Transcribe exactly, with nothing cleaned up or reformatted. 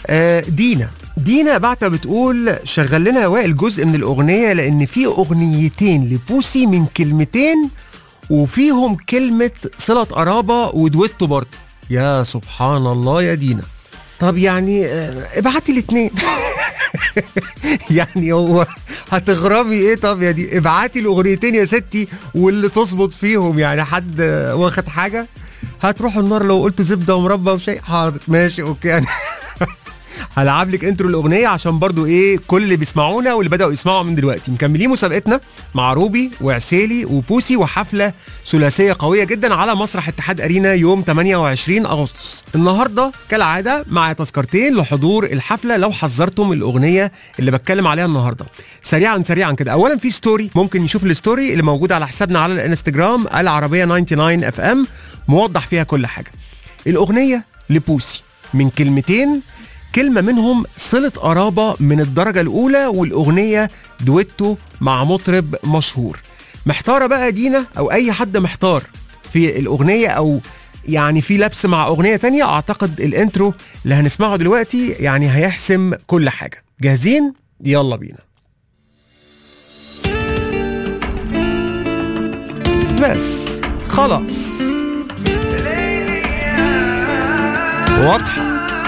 آه دينا دينا بعتها بتقول شغل لنا يا وائل جزء من الأغنية، لأن في أغنيتين لبوسي من كلمتين وفيهم كلمة صلة قرابة ودويتو برضه. يا سبحان الله يا دينا. طب يعني آه ابعتي الاتنين. يعني هو هتغربي ايه؟ طب يا دي ابعتي الاغنيتين يا ستي واللي تظبط فيهم. يعني حد واخد حاجه؟ هتروحوا النار لو قلت زبده ومربى وشيء. حاضر ماشي اوكي. يعني هلعب لك انترو الاغنيه عشان برضو ايه كل اللي بيسمعونا واللي بداوا يسمعوا من دلوقتي. مكملين مسابقتنا مع روبي وعسيلي وبوسي، وحفله ثلاثيه قويه جدا على مسرح اتحاد ارينا يوم ثمانية وعشرين أغسطس. النهارده كالعاده مع تذكرتين لحضور الحفله لو حذرتم الاغنيه اللي بتكلم عليها النهارده. سريعا سريعا كده، اولا في ستوري ممكن نشوف الستوري اللي موجوده على حسابنا على الانستجرام العربيه تسعة وتسعين اف ام، موضح فيها كل حاجه. الاغنيه لبوسي من كلمتين، كلمة منهم صلة قرابة من الدرجة الأولى، والأغنية دويتو مع مطرب مشهور. محتارة بقى دينا أو أي حد محتار في الأغنية أو يعني في لبس مع أغنية تانية؟ أعتقد الانترو اللي هنسمعه دلوقتي يعني هيحسم كل حاجة. جاهزين؟ يلا بينا. بس خلاص واضحة.